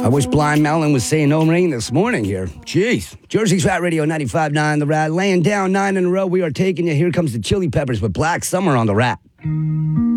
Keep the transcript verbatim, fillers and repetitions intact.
wish Blind Melon was saying no rain this morning here. Jeez. Jersey's Rat Radio ninety-five point nine, The Rat. Laying down nine in a row. We are taking you. Here comes the Chili Peppers with Black Summer on The Rat.